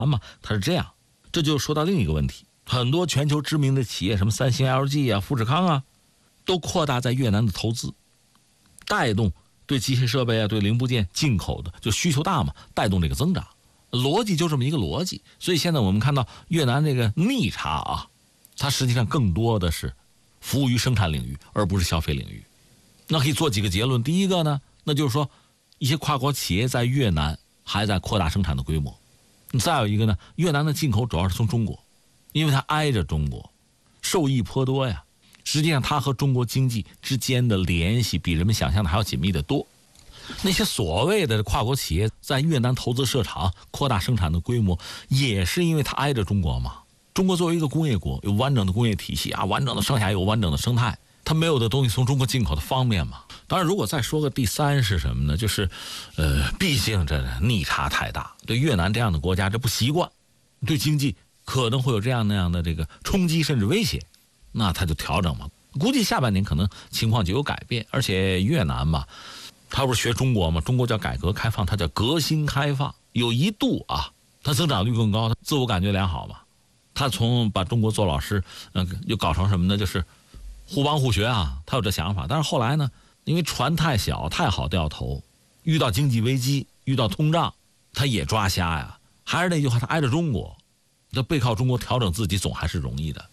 嘛，它是这样。这就说到另一个问题，很多全球知名的企业，什么三星、LG 啊、富士康啊，都扩大在越南的投资，带动对机械设备啊、对零部件进口的就需求大嘛，带动这个增长。逻辑就这么一个逻辑。所以现在我们看到越南这个逆差啊，它实际上更多的是服务于生产领域，而不是消费领域。那可以做几个结论。第一个呢，那就是说一些跨国企业在越南还在扩大生产的规模。再有一个呢，越南的进口主要是从中国，因为它挨着中国，受益颇多呀。实际上它和中国经济之间的联系比人们想象的还要紧密得多。那些所谓的跨国企业在越南投资设厂扩大生产的规模，也是因为它挨着中国嘛。中国作为一个工业国，有完整的工业体系啊，完整的上下游，完整的生态，它没有的东西从中国进口的方便嘛。当然如果再说个第三是什么呢，就是毕竟这逆差太大，对越南这样的国家这不习惯，对经济可能会有这样那样的这个冲击甚至威胁，那它就调整嘛。估计下半年可能情况就有改变。而且越南嘛，它不是学中国嘛，中国叫改革开放，它叫革新开放，有一度啊它增长率更高，它自我感觉良好嘛。他从把中国做老师又搞成什么呢，就是互帮互学啊，他有这想法。但是后来呢，因为船太小太好掉头，遇到经济危机遇到通胀他也抓瞎呀。还是那句话，他挨着中国，他背靠中国调整自己总还是容易的。